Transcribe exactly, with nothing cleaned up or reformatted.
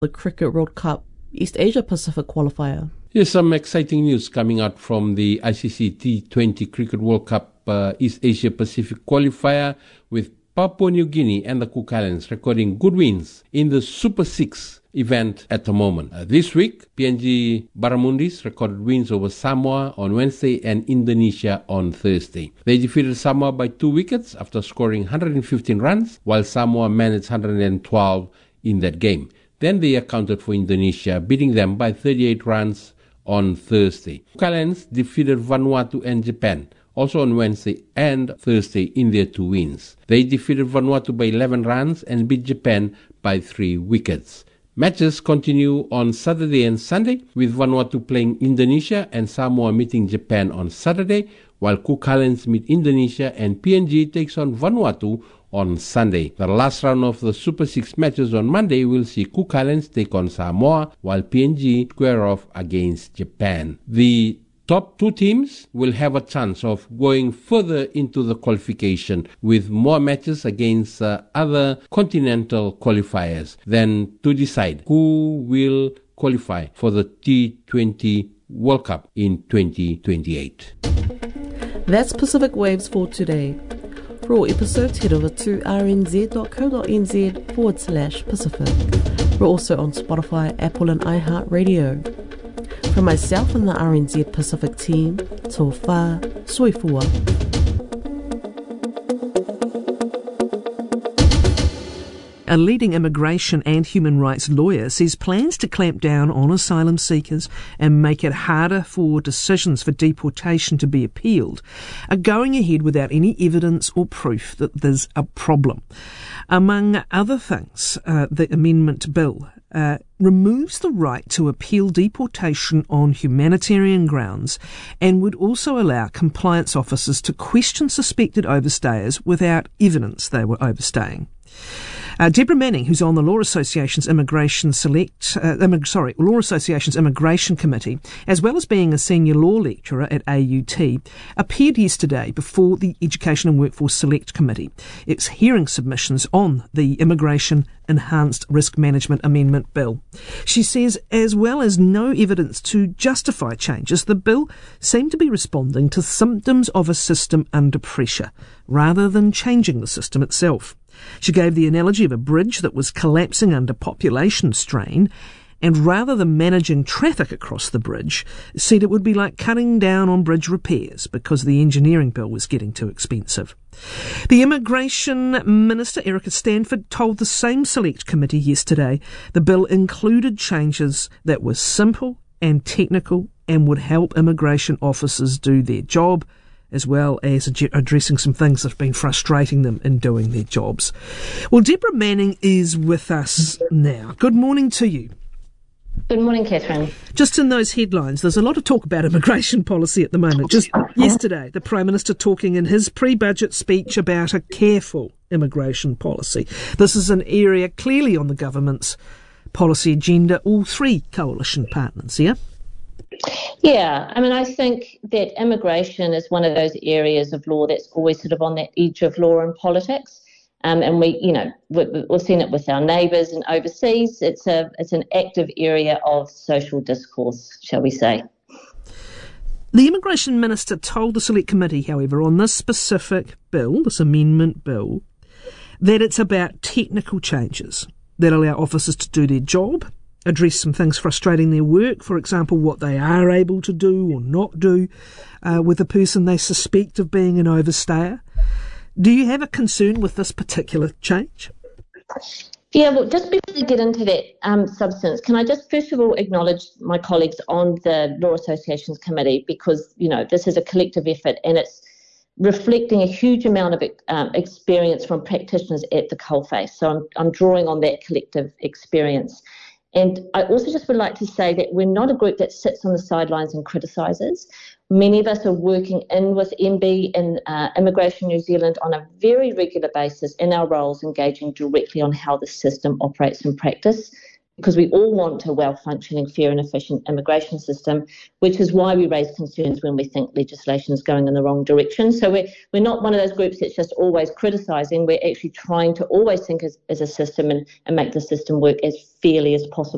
the Cricket World Cup East Asia Pacific qualifier. Here's some exciting news coming out from the I C C T twenty Cricket World Cup uh, East Asia Pacific qualifier, with Papua New Guinea and the Cook Islands recording good wins in the Super Six event at the moment. Uh, this week, P N G Barramundis recorded wins over Samoa on Wednesday and Indonesia on Thursday. They defeated Samoa by two wickets after scoring one hundred fifteen runs, while Samoa managed one hundred twelve in that game. Then they accounted for Indonesia, beating them by thirty-eight runs on Thursday. Cook Islands defeated Vanuatu and Japan also on Wednesday and Thursday in their two wins. They defeated Vanuatu by eleven runs and beat Japan by three wickets. Matches continue on Saturday and Sunday, with Vanuatu playing Indonesia and Samoa meeting Japan on Saturday, while Cook Islands meet Indonesia and P N G takes on Vanuatu on Sunday. The last round of the Super Six matches on Monday will see Cook Islands take on Samoa, while P N G square off against Japan. The top two teams will have a chance of going further into the qualification, with more matches against uh, other continental qualifiers, than to decide who will qualify for the T twenty World Cup in twenty twenty-eight. That's Pacific Waves for today. For all episodes, head over to rnz.co.nz forward slash Pacific. We're also on Spotify, Apple and iHeartRadio. From myself and the R N Z Pacific team, tō whā, soifua. A leading immigration and human rights lawyer says plans to clamp down on asylum seekers and make it harder for decisions for deportation to be appealed are going ahead without any evidence or proof that there's a problem. Among other things, uh, the amendment bill uh, removes the right to appeal deportation on humanitarian grounds and would also allow compliance officers to question suspected overstayers without evidence they were overstaying. Uh, Deborah Manning, who's on the Law Association's Immigration Select, uh, immig- sorry, Law Association's Immigration Committee, as well as being a senior law lecturer at A U T, appeared yesterday before the Education and Workforce Select Committee. It's hearing submissions on the Immigration Enhanced Risk Management Amendment Bill. She says, as well as no evidence to justify changes, the bill seemed to be responding to symptoms of a system under pressure, rather than changing the system itself. She gave the analogy of a bridge that was collapsing under population strain, and rather than managing traffic across the bridge, said it would be like cutting down on bridge repairs because the engineering bill was getting too expensive. The Immigration Minister, Erica Stanford, told the same select committee yesterday the bill included changes that were simple and technical and would help immigration officers do their job, as well as ad- addressing some things that have been frustrating them in doing their jobs. Well, Deborah Manning is with us now. Good morning to you. Good morning, Catherine. Just in those headlines, there's a lot of talk about immigration policy at the moment. Just yesterday, the Prime Minister talking in his pre-budget speech about a careful immigration policy. This is an area clearly on the government's policy agenda, all three coalition partners, yeah? Yeah, I mean, I think that immigration is one of those areas of law that's always sort of on that edge of law and politics. Um, and we, you know, we, we've seen it with our neighbours and overseas. It's a, it's an active area of social discourse, shall we say. The Immigration Minister told the Select Committee, however, on this specific bill, this amendment bill, that it's about technical changes that allow officers to do their job, address some things frustrating their work, for example, what they are able to do or not do uh, with a person they suspect of being an overstayer. Do you have a concern with this particular change? Yeah, well, just before we get into that um, substance, can I just first of all acknowledge my colleagues on the Law Associations Committee, because, you know, this is a collective effort and it's reflecting a huge amount of um, experience from practitioners at the coalface. So I'm, I'm drawing on that collective experience. And I also just would like to say that we're not a group that sits on the sidelines and criticises. Many of us are working in with M B and uh, Immigration New Zealand on a very regular basis in our roles, engaging directly on how the system operates in practice, because we all want a well-functioning, fair and efficient immigration system, which is why we raise concerns when we think legislation is going in the wrong direction. So we're, we're not one of those groups that's just always criticising. We're actually trying to always think as, as a system and, and make the system work as fairly as possible.